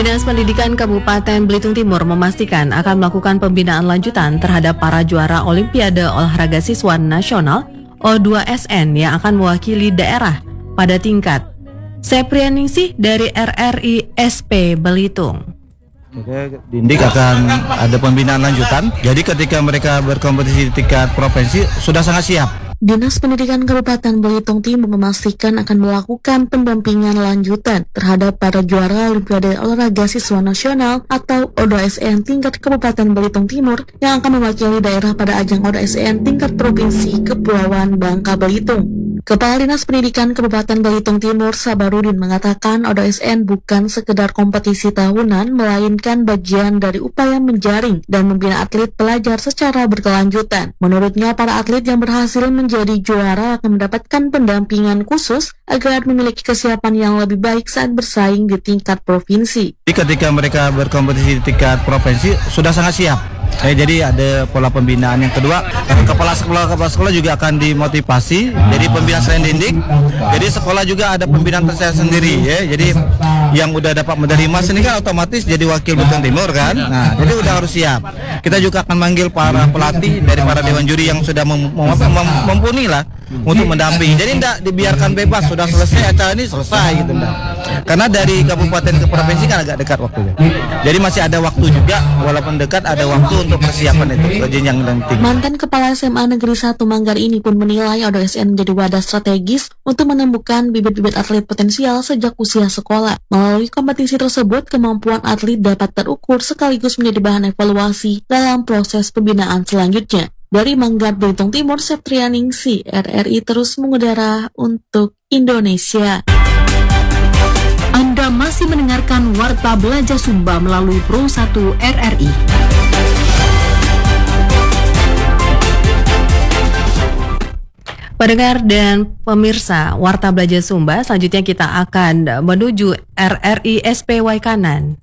Dinas Pendidikan Kabupaten Belitung Timur memastikan akan melakukan pembinaan lanjutan terhadap para juara Olimpiade Olahraga Siswa Nasional O2SN yang akan mewakili daerah pada tingkat Seprianingsih dari RRI SP Belitung. Dindik akan ada pembinaan lanjutan, jadi ketika mereka berkompetisi di tingkat provinsi sudah sangat siap. Dinas Pendidikan Kabupaten Belitung Timur memastikan akan melakukan pendampingan lanjutan terhadap para juara Olimpiade Olahraga Siswa Nasional atau O2SN tingkat Kabupaten Belitung Timur yang akan mewakili daerah pada ajang O2SN tingkat Provinsi Kepulauan Bangka Belitung. Kepala Dinas Pendidikan Kabupaten Belitung Timur Sabarudin mengatakan O2SN bukan sekedar kompetisi tahunan, melainkan bagian dari upaya menjaring dan membina atlet pelajar secara berkelanjutan. Menurutnya, para atlet yang berhasil menjadi juara akan mendapatkan pendampingan khusus agar memiliki kesiapan yang lebih baik saat bersaing di tingkat provinsi. Ketika mereka berkompetisi di tingkat provinsi sudah sangat siap. Jadi ada pola pembinaan. Yang kedua, kepala sekolah juga akan dimotivasi. Jadi pembinaan selain Dindik, jadi sekolah juga ada pembinaan tersendiri ya. Jadi yang udah dapat medali emas ini kan otomatis jadi wakil Belitung Timur kan. Nah, jadi udah harus siap. Kita juga akan manggil para pelatih dari para dewan juri yang sudah mumpuni lah untuk mendampingi. Jadi tidak dibiarkan bebas, sudah selesai acara ini selesai gitu enggak. Karena dari kabupaten ke provinsi kan agak dekat waktunya. Jadi masih ada waktu juga, walaupun dekat ada waktu untuk persiapan itu ke jenjang dan tinggi. Mantan Kepala SMA Negeri 1 Manggar ini pun menilai O2SN menjadi wadah strategis untuk menemukan bibit-bibit atlet potensial sejak usia sekolah. Melalui kompetisi tersebut, kemampuan atlet dapat terukur sekaligus menjadi bahan evaluasi dalam proses pembinaan selanjutnya. Dari Manggar, Belitung Timur, Septrianingsih, RRI terus mengudara untuk Indonesia. Anda masih mendengarkan Warta Belajar Sumba melalui Pro 1 RRI. Pendengar dan pemirsa Warta Belajar Sumba, selanjutnya kita akan menuju RRI SP Waikanan.